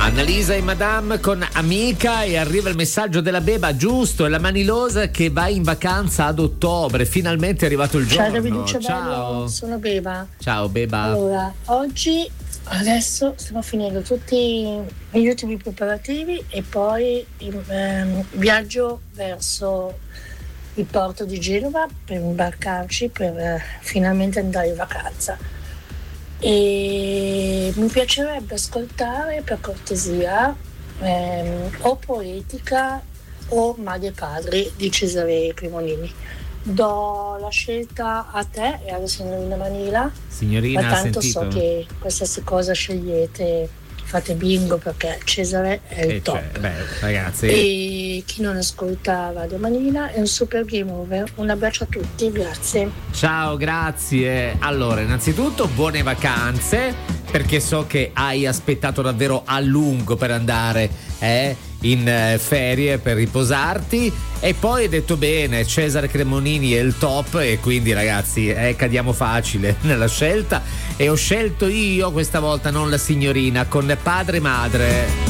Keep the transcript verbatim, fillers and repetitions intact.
Annalisa e Madame con Amica, e arriva il messaggio della Beba, giusto, è la Manilosa che va in vacanza ad ottobre, finalmente è arrivato il giorno. Ciao Daviduccio, ciao bello, sono Beba. Ciao Beba. Allora, oggi adesso stiamo finendo tutti gli ultimi preparativi e poi il ehm, viaggio verso il porto di Genova per imbarcarci per eh, finalmente andare in vacanza. E mi piacerebbe ascoltare, per cortesia, ehm, o Poetica o Madri e Padri di Cesare Cremonini. Do la scelta a te e alla signorina Manila. Signorina, ma tanto ha sentito? So che qualsiasi cosa scegliete fate bingo, perché Cesare è il Eh, top. cioè, beh, ragazzi. E chi non ascolta Radio Manila è un super game over. Un abbraccio a tutti, grazie. Ciao, grazie. Allora, innanzitutto buone vacanze, perché so che hai aspettato davvero a lungo per andare eh, in eh, ferie, per riposarti, e poi hai detto bene, Cesare Cremonini è il top, e quindi ragazzi eh, cadiamo facile nella scelta, e ho scelto io questa volta, non la signorina, con Padre e Madre.